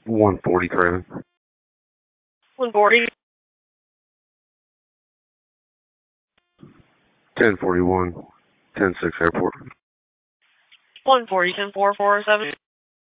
140 Craven. 140. 1041. 106 Airport. 140, 10447.